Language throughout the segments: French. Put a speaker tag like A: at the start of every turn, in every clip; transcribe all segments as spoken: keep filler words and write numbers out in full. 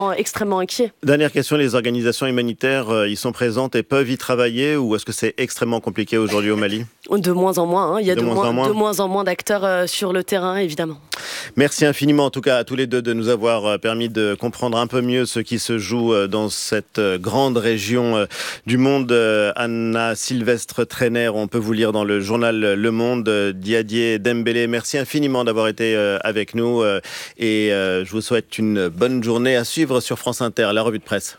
A: extrêmement inquiets.
B: Dernière question, les organisations humanitaires, euh, ils sont présentes et peuvent y travailler ou est-ce que c'est extrêmement compliqué aujourd'hui au Mali ?
A: De moins en moins, hein. Il y a de,
B: de, moins,
A: moins,
B: en moins.
A: de moins en moins d'acteurs euh, sur le terrain, évidemment.
B: Merci infiniment en tout cas à tous les deux de nous avoir permis de comprendre un peu mieux ce qui se joue dans cette grande région du monde. Anna Sylvestre Trainer, on peut vous lire dans le journal Le Monde. Diadier Dembélé, merci infiniment d'avoir été avec nous et je vous souhaite une bonne journée à suivre sur France Inter, la revue de presse.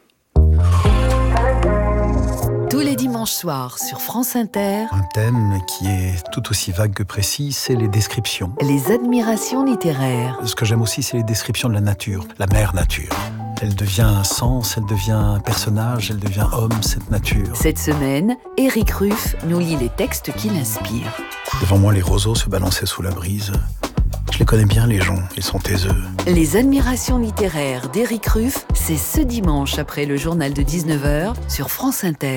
C: Tous les dimanches soirs sur France Inter.
D: Un thème qui est tout aussi vague que précis, c'est les descriptions.
C: Les admirations littéraires.
D: Ce que j'aime aussi, c'est les descriptions de la nature, la mère nature. Elle devient un sens, elle devient un personnage, elle devient homme, cette nature.
C: Cette semaine, Éric Ruff nous lit les textes qui l'inspirent.
D: Devant moi, les roseaux se balançaient sous la brise. Je les connais bien, les gens, ils sont taiseux.
C: Les admirations littéraires d'Éric Ruff, c'est ce dimanche après le journal de dix-neuf heures sur France Inter.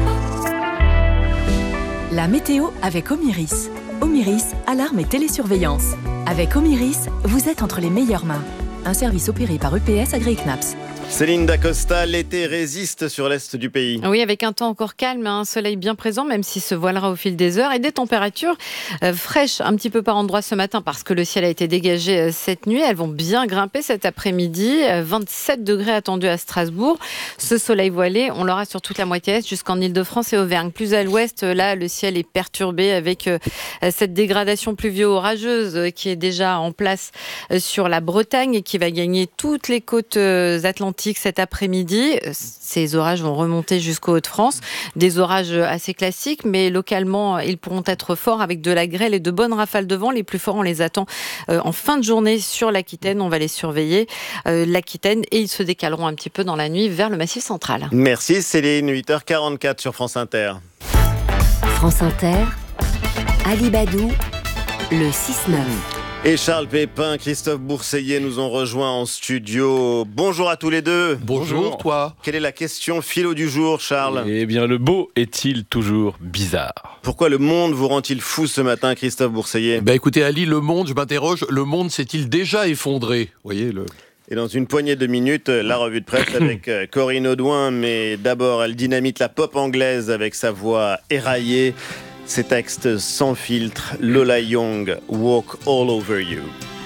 E: La météo avec Omiris. Omiris, alarme et télésurveillance. Avec Omiris, vous êtes entre les meilleures mains. Un service opéré par E P S Agri-Knaps.
B: Céline Dacosta, l'été résiste sur l'est du pays.
F: Oui, avec un temps encore calme, un soleil bien présent, même s'il se voilera au fil des heures, et des températures euh, fraîches un petit peu par endroits ce matin, parce que le ciel a été dégagé euh, cette nuit. Elles vont bien grimper cet après-midi. Euh, vingt-sept degrés attendus à Strasbourg. Ce soleil voilé, on l'aura sur toute la moitié est, jusqu'en Île-de-France et Auvergne. Plus à l'ouest, là, le ciel est perturbé avec euh, cette dégradation pluvio-orageuse euh, qui est déjà en place euh, sur la Bretagne et qui va gagner toutes les côtes euh, atlantiques cet après-midi. Ces orages vont remonter jusqu'aux Hauts-de-France. Des orages assez classiques, mais localement, ils pourront être forts avec de la grêle et de bonnes rafales de vent. Les plus forts, on les attend en fin de journée sur l'Aquitaine. On va les surveiller, euh, l'Aquitaine, et ils se décaleront un petit peu dans la nuit vers le Massif central.
B: Merci Céline, huit heures quarante-quatre sur France Inter.
C: France Inter, Ali Badou, le six neuf.
B: Et Charles Pépin, Christophe Bourseillet nous ont rejoints en studio. Bonjour à tous les deux.
G: Bonjour, toi.
B: Quelle est la question philo du jour, Charles ?
G: Eh bien, le beau est-il toujours bizarre ?
B: Pourquoi le monde vous rend-il fou ce matin, Christophe Bourseillet ?
G: Ben écoutez, Ali, le monde, je m'interroge, le monde s'est-il déjà effondré ? Vous voyez, le...
B: Et dans une poignée de minutes, la revue de presse avec Corinne Audouin. Mais d'abord, elle dynamite la pop anglaise avec sa voix éraillée. Ces textes sans filtre, Lola Young, Walk All Over You.